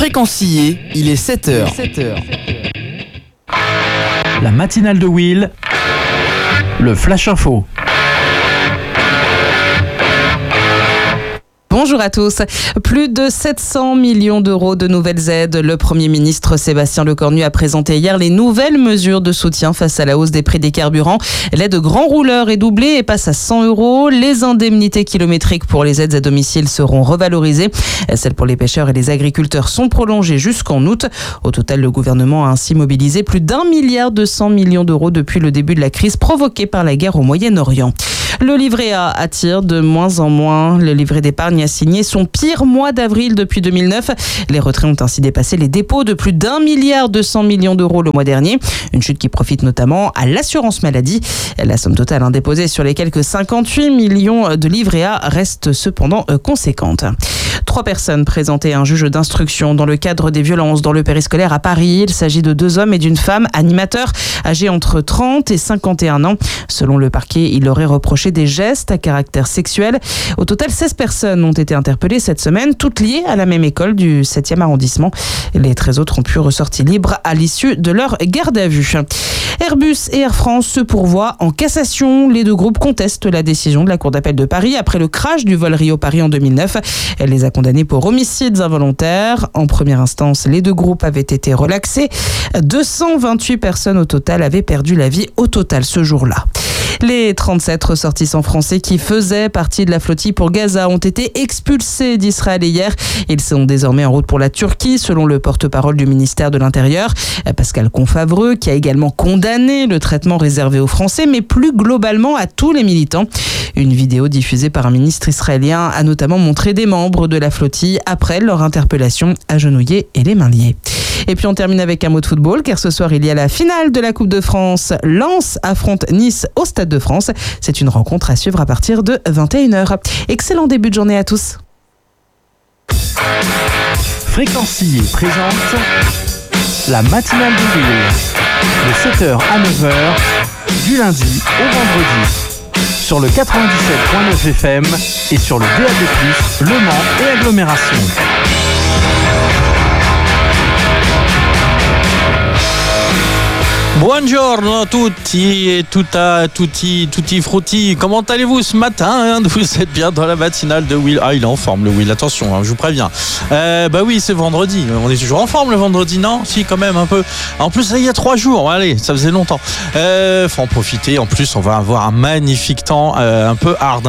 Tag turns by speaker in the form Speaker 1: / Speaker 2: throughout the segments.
Speaker 1: Fréquencier, il est 7h.
Speaker 2: La matinale de Will, le Flash Info.
Speaker 3: Bonjour à tous. Plus de 700 millions d'euros de nouvelles aides. Le Premier ministre Sébastien Lecornu a présenté hier les nouvelles mesures de soutien face à la hausse des prix des carburants. L'aide grand rouleur est doublée et passe à 100 euros. Les indemnités kilométriques pour les aides à domicile seront revalorisées. Celles pour les pêcheurs et les agriculteurs sont prolongées jusqu'en août. Au total, le gouvernement a ainsi mobilisé plus d'1,2 milliard d'euros depuis le début de la crise provoquée par la guerre au Moyen-Orient. Le livret A attire de moins en moins. Le livret d'épargne a signé son pire mois d'avril depuis 2009. Les retraits ont ainsi dépassé les dépôts de plus d'1,2 milliard d'euros le mois dernier. Une chute qui profite notamment à l'assurance maladie. La somme totale déposée sur les quelques 58 millions de livrets A reste cependant conséquente. 3 personnes présentées à un juge d'instruction dans le cadre des violences dans le périscolaire à Paris. Il s'agit de 2 hommes et d'une femme animateurs âgés entre 30 et 51 ans. Selon le parquet, il leur est reproché des gestes à caractère sexuel. Au total, 16 personnes ont été interpellées cette semaine, toutes liées à la même école du 7e arrondissement. Les 13 autres ont pu ressortir libres à l'issue de leur garde à vue. Airbus et Air France se pourvoient en cassation. Les 2 groupes contestent la décision de la Cour d'appel de Paris après le crash du vol Rio-Paris en 2009. Elle les a condamnés pour homicides involontaires. En première instance, les 2 groupes avaient été relaxés. 228 personnes au total avaient perdu la vie au total ce jour-là. Les 37 ressortissants français qui faisaient partie de la flottille pour Gaza ont été expulsés d'Israël hier. Ils sont désormais en route pour la Turquie, selon le porte-parole du ministère de l'Intérieur, Pascal Confavreux, qui a également condamné le traitement réservé aux Français, mais plus globalement à tous les militants. Une vidéo diffusée par un ministre israélien a notamment montré des membres de la flottille après leur interpellation agenouillés et les mains liées. Et puis on termine avec un mot de football, car ce soir il y a la finale de la Coupe de France. Lens affronte Nice au Stade de France. C'est une rencontre à suivre à partir de 21h. Excellent début de journée à tous.
Speaker 2: Fréquencier présente la matinale de Will, de 7h à 9h, du lundi au vendredi, sur le 97.9 FM et sur le DAB+, Le Mans et agglomération.
Speaker 4: Buongiorno a tutti et tutti frutti. Comment allez-vous ce matin? Vous êtes bien dans la matinale de Will. Ah, il est en forme le Will, attention, je vous préviens. Bah oui, c'est vendredi. On est toujours en forme le vendredi, non? Si, quand même un peu. En plus, là, il y a 3 jours. Allez, ça faisait longtemps. Faut en profiter. En plus, on va avoir un magnifique temps, un peu hard.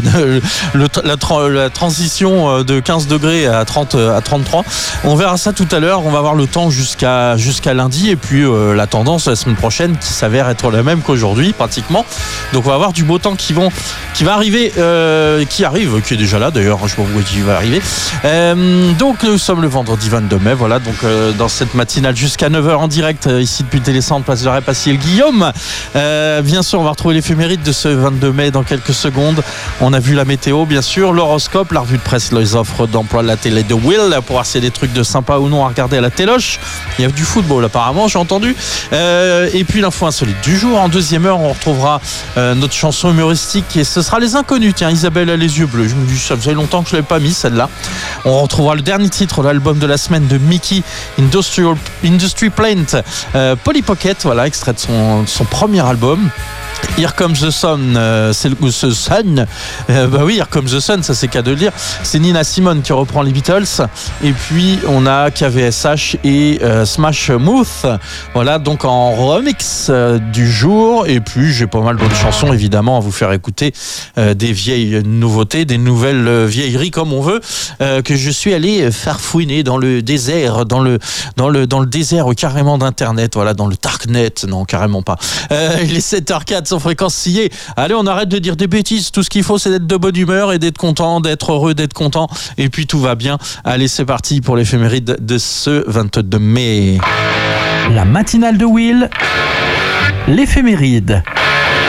Speaker 4: La transition de 15 degrés à 33. On verra ça tout à l'heure. On va avoir le temps jusqu'à lundi. Et puis, la tendance la semaine prochaine qui s'avère être la même qu'aujourd'hui pratiquement. Donc on va avoir du beau temps qui va arriver, qui est déjà là d'ailleurs, je sais pas où il va arriver. Donc nous sommes le vendredi 22 mai, voilà, donc dans cette matinale jusqu'à 9h en direct ici depuis le Télécentre, place de Ré-Passy et le Guillaume. Bien sûr, on va retrouver l'éphéméride de ce 22 mai dans quelques secondes. On a vu la météo, bien sûr, l'horoscope, la revue de presse, les offres d'emploi de la télé de Will pour voir s'il y a des trucs de sympa ou non à regarder à la téloche. Il y a du football apparemment, j'ai entendu. Et puis l'info insolite du jour. En deuxième heure, on retrouvera notre chanson humoristique et ce sera Les Inconnus. Tiens, Isabelle a les yeux bleus. Je me dis, ça faisait longtemps que je ne l'avais pas mis celle-là. On retrouvera le dernier titre de l'album de la semaine de Mickey, Industry Plant, Polly Pocket, voilà, extrait de son premier album. Here Comes the Sun, c'est le Sun. Bah oui, Here Comes the Sun, ça c'est qu'à de le dire. C'est Nina Simone qui reprend les Beatles. Et puis on a KVSH et Smash Mouth. Voilà, donc en remix du jour. Et puis j'ai pas mal d'autres chansons évidemment à vous faire écouter, des vieilles nouveautés, des nouvelles vieilleries comme on veut, que je suis allé farfouiner dans le désert, dans le désert carrément d'internet, voilà, dans le darknet. Non, carrément pas. Il est 7h04 sur Fréquencier. Allez, on arrête de dire des bêtises. Tout ce qu'il faut, c'est d'être de bonne humeur et d'être content, d'être heureux, d'être content. Et puis tout va bien. Allez, c'est parti pour l'éphéméride de ce 22 mai.
Speaker 2: La matinale de Will, l'éphéméride.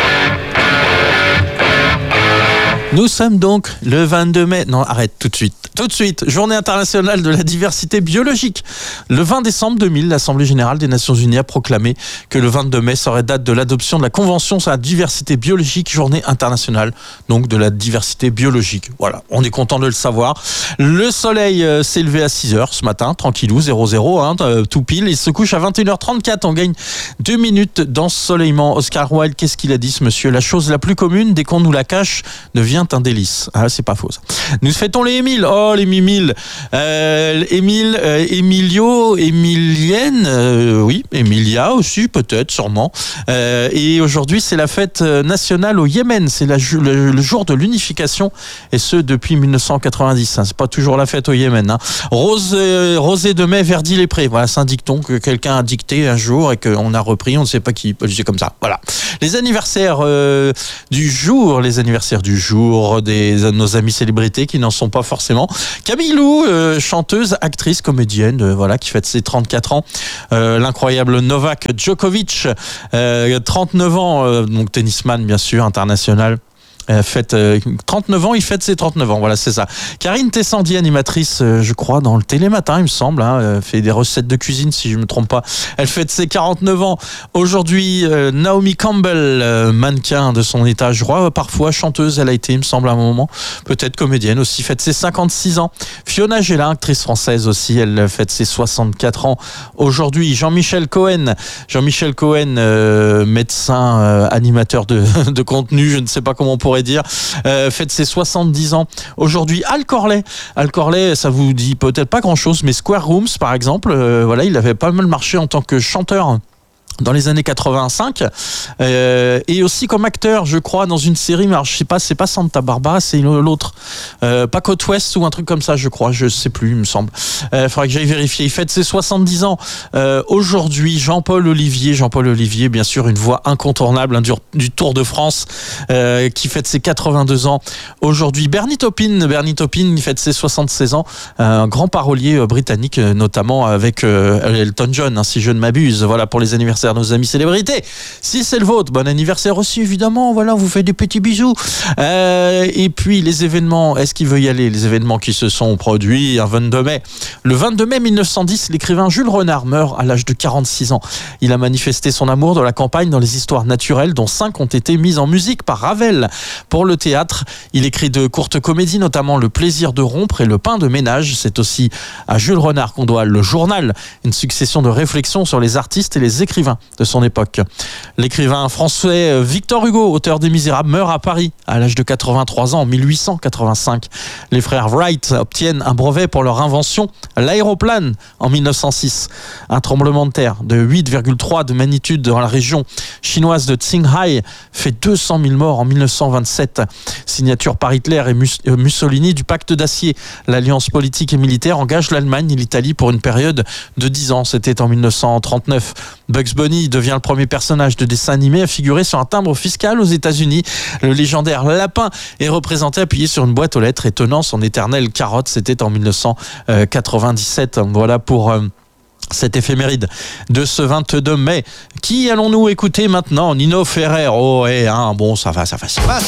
Speaker 4: Nous sommes donc le 22 mai. Non, arrête tout de suite. Tout de suite, journée internationale de la diversité biologique. Le 20 décembre 2000, l'Assemblée générale des Nations Unies a proclamé que le 22 mai serait date de l'adoption de la Convention sur la diversité biologique, journée internationale donc de la diversité biologique. Voilà, on est content de le savoir. Le soleil s'est levé à 6h ce matin, tranquillou, 00, tout pile. Il se couche à 21h34, on gagne 2 minutes d'ensoleillement. Oscar Wilde, qu'est-ce qu'il a dit ce monsieur? La chose la plus commune, dès qu'on nous la cache, devient un délice. Ah, c'est pas faux ça. Nous fêtons les Émiles. Oh, les Mimiles. Émile, Emilio, Emilienne, oui, Emilia aussi, peut-être, sûrement. Et aujourd'hui, c'est la fête nationale au Yémen. C'est le jour de l'unification, et ce, depuis 1990. C'est pas toujours la fête au Yémen. Rosée de mai, Verdi-les-Prés. Voilà, c'est un dicton que quelqu'un a dicté un jour et qu'on a repris. On ne sait pas qui. C'est comme ça. Voilà. Les anniversaires du jour de nos amis célébrités qui n'en sont pas forcément. Camille Lou, chanteuse, actrice, comédienne, qui fête ses 34 ans. L'incroyable Novak Djokovic, 39 ans, donc tennisman bien sûr, international. Fête 39 ans, il fête ses 39 ans, voilà, c'est ça. Karine Tessandi, animatrice, je crois, dans le Télématin, il me semble, fait des recettes de cuisine, si je me trompe pas. Elle fête ses 49 ans. Aujourd'hui, Naomi Campbell, mannequin de son état, je crois, parfois chanteuse, elle a été, il me semble, à un moment, peut-être comédienne aussi, fête ses 56 ans. Fiona Gela, actrice française aussi, elle fête ses 64 ans. Aujourd'hui, Jean-Michel Cohen, médecin, animateur de contenu, je ne sais pas comment on pourrait dire, fête ses 70 ans. Aujourd'hui, Al Corley, ça vous dit peut-être pas grand-chose, mais Square Rooms, par exemple, il avait pas mal marché en tant que chanteur dans les années 85, et aussi comme acteur, je crois, dans une série, mais alors, je sais pas, c'est pas Santa Barbara, c'est l'autre, pas Côte Ouest ou un truc comme ça, je crois, je sais plus, il me semble. Faudrait que j'aille vérifier. Il fête ses 70 ans. Aujourd'hui, Jean-Paul Olivier, bien sûr, une voix incontournable du Tour de France, qui fête ses 82 ans. Aujourd'hui, Bernie Taupin, il fête ses 76 ans, un grand parolier britannique, notamment avec Elton John, si je ne m'abuse. Voilà pour les anniversaires nos amis célébrités. Si c'est le vôtre, bon anniversaire aussi, évidemment. Voilà, on vous fait des petits bisous. Et puis les événements, est-ce qu'il veut y aller? Les événements qui se sont produits un 22 mai. Le 22 mai 1910, l'écrivain Jules Renard meurt à l'âge de 46 ans. Il a manifesté son amour de la campagne dans les histoires naturelles, dont 5 ont été mises en musique par Ravel. Pour le théâtre, il écrit de courtes comédies, notamment Le plaisir de rompre et Le pain de ménage. C'est aussi à Jules Renard qu'on doit Le Journal, une succession de réflexions sur les artistes et les écrivains de son époque. L'écrivain français Victor Hugo, auteur des Misérables, meurt à Paris à l'âge de 83 ans en 1885. Les frères Wright obtiennent un brevet pour leur invention, l'aéroplane, en 1906. Un tremblement de terre de 8,3 de magnitude dans la région chinoise de Qinghai fait 200 000 morts en 1927. Signature par Hitler et Mussolini du pacte d'acier. L'alliance politique et militaire engage l'Allemagne et l'Italie pour une période de 10 ans. C'était en 1939. Bugs Bunny devient le premier personnage de dessin animé à figurer sur un timbre fiscal aux États-Unis. Le légendaire lapin est représenté appuyé sur une boîte aux lettres et tenant son éternelle carotte. C'était en 1997. Voilà pour cette éphéméride de ce 22 mai. Qui allons-nous écouter maintenant? Nino Ferrer. Oh, bon, ça va.